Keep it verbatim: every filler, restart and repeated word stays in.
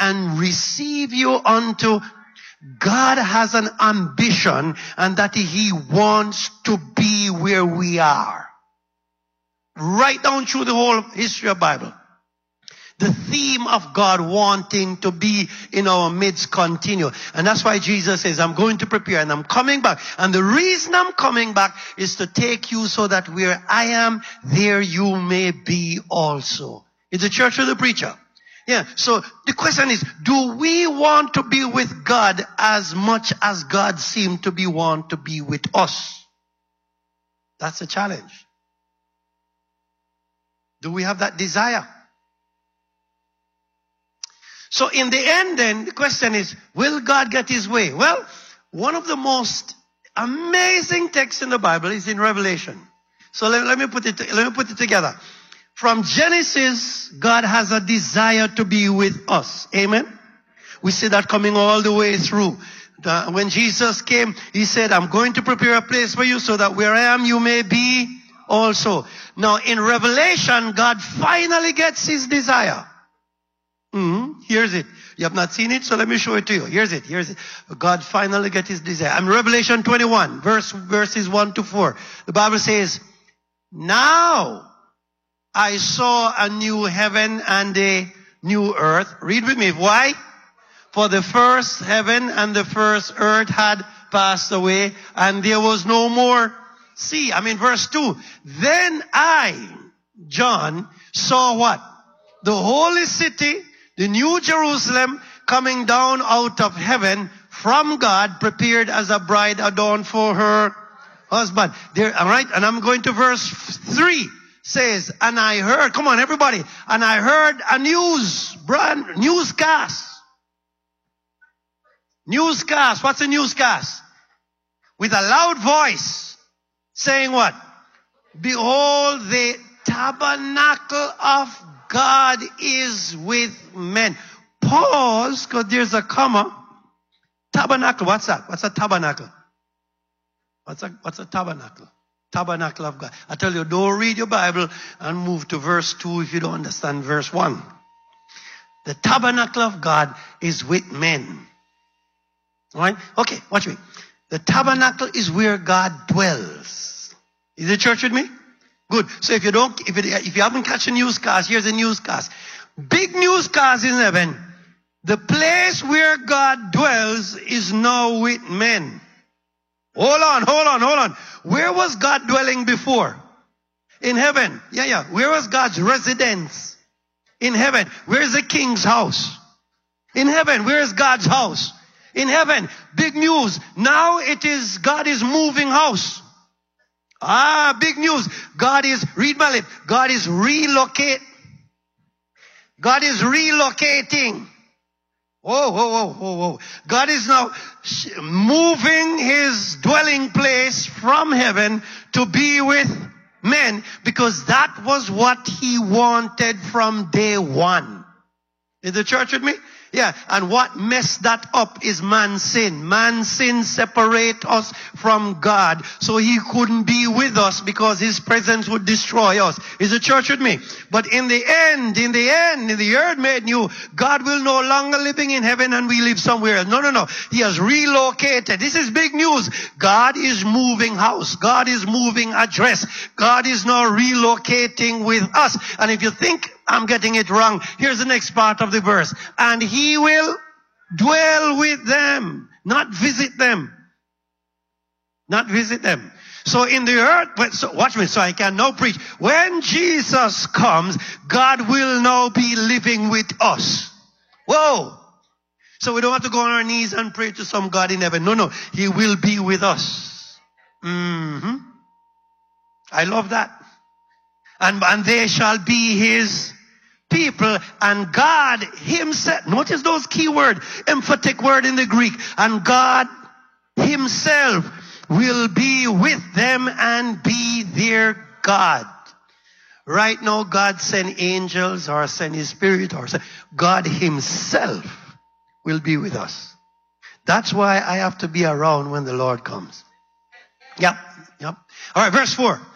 and receive you unto. God has an ambition, and that he wants to be where we are. Right down through the whole history of the Bible. The theme of God wanting to be in our midst continue. And that's why Jesus says, I'm going to prepare and I'm coming back. And the reason I'm coming back is to take you so that where I am, there you may be also. It's the church or the preacher. Yeah. So the question is, do we want to be with God as much as God seemed to be want to be with us? That's a challenge. Do we have that desire? So in the end then, the question is, will God get his way? Well, one of the most amazing texts in the Bible is in Revelation. So let, let me put it, let me put it together. From Genesis, God has a desire to be with us. Amen? We see that coming all the way through. The, when Jesus came, he said, I'm going to prepare a place for you so that where I am, you may be also. Now in Revelation, God finally gets his desire. Mm-hmm. Here's it. You have not seen it, so let me show it to you. Here's it. Here's it. God finally get his desire. I'm Revelation twenty-one, verse, verses one to four. The Bible says, now I saw a new heaven and a new earth. Read with me. Why? For the first heaven and the first earth had passed away, and there was no more sea. I mean, verse two. Then I, John, saw what? The holy city, the new Jerusalem, coming down out of heaven from God, prepared as a bride adorned for her husband. There, all right, and I'm going to verse three. Says, and I heard, come on everybody, and I heard a news, brand, newscast. Newscast, what's a newscast? With a loud voice, saying what? Behold, the tabernacle of God is with men. Pause, because there's a comma. Tabernacle, what's that? What's a tabernacle? What's a, what's a tabernacle? Tabernacle of God. I tell you, don't read your Bible and move to verse two if you don't understand verse one. The tabernacle of God is with men. Alright? Okay, watch me. The tabernacle is where God dwells. Is the church with me? Good. So if you don't, if, it, if you haven't catch a newscast, here's a newscast. Big newscast in heaven. The place where God dwells is now with men. Hold on, hold on, hold on. Where was God dwelling before? In heaven. Yeah, yeah. Where was God's residence? In heaven. Where is the king's house? In heaven. Where is God's house? In heaven. Big news. Now it is, God is moving house. Ah, big news. God is, read my lip. God is relocate. God is relocating. Whoa, whoa, whoa, whoa, whoa. God is now moving his dwelling place from heaven to be with men, because that was what he wanted from day one. Is the church with me? Yeah. And what messed that up is man's sin. Man's sin separate us from God. So he couldn't be with us because his presence would destroy us. Is the church with me? But in the end, in the end, in the earth made new, God will no longer living in heaven and we live somewhere else. No, no, no. He has relocated. This is big news. God is moving house. God is moving address. God is now relocating with us. And if you think I'm getting it wrong, here's the next part of the verse. And he will dwell with them, not visit them. Not visit them. So in the earth, so watch me, so I can now preach. When Jesus comes, God will now be living with us. Whoa. So we don't have to go on our knees and pray to some God in heaven. No, no. He will be with us. Mm-hmm. I love that. And, and they shall be his people, and God himself, notice those key word, emphatic word in the Greek, and God himself will be with them and be their God. Right now, God send angels or send his spirit or send, God himself will be with us. That's why I have to be around when the Lord comes. Yep, yep. All right, verse four.